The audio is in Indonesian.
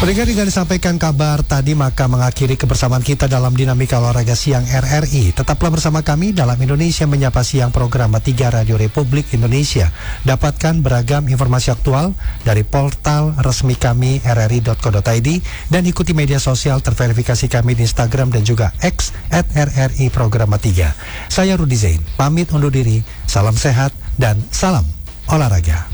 Pendengar, dengan disampaikan kabar tadi maka mengakhiri kebersamaan kita dalam Dinamika Olahraga Siang RRI. Tetaplah bersama kami dalam Indonesia Menyapa Siang, program 3 Radio Republik Indonesia. Dapatkan beragam informasi aktual dari portal resmi kami rri.co.id dan ikuti media sosial terverifikasi kami di Instagram dan juga X @RRI Program 3. Saya Rudi Zain, pamit undur diri. Salam sehat dan salam olahraga.